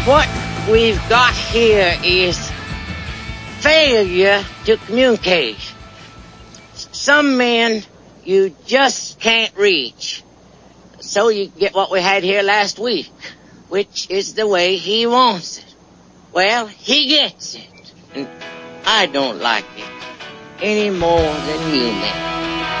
What we've got here is failure to communicate. Some men you just can't reach. So you get what we had here last week, which is the way he wants it. Well, he gets it, and I don't like it any more than you, man.